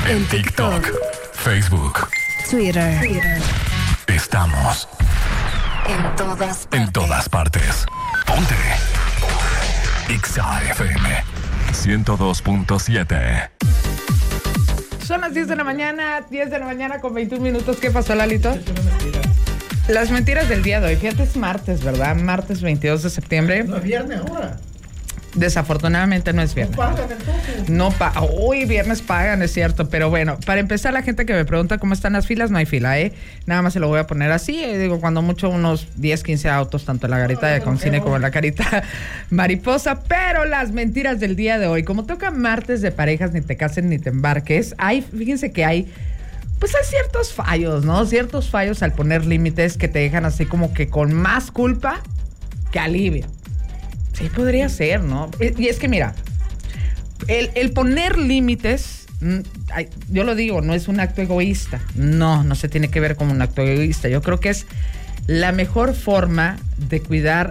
En TikTok, Facebook, Twitter. Estamos en todas partes. Ponte Exa FM 102.7. Son las 10 de la mañana con 21 minutos. ¿Qué pasó, Lalito? Las mentiras del día de hoy. Fíjate, es martes, ¿verdad? Martes 22 de septiembre. No es viernes ahora. Desafortunadamente no es viernes. No pagan entonces. No Uy, viernes pagan, es cierto. Pero bueno, para empezar, la gente que me pregunta cómo están las filas, no hay fila, ¿eh? Nada más se lo voy a poner así. Digo, cuando mucho unos 10, 15 autos, tanto en la garita de Concine como en la carita mariposa. Pero las mentiras del día de hoy, como toca martes de parejas, ni te cases ni te embarques, fíjense que hay ciertos fallos, ¿no? Ciertos fallos al poner límites que te dejan así como que con más culpa que alivio. Sí, podría ser, ¿no? Y es que mira, el poner límites, yo lo digo, no es un acto egoísta. No se tiene que ver como un acto egoísta. Yo creo que es la mejor forma de cuidar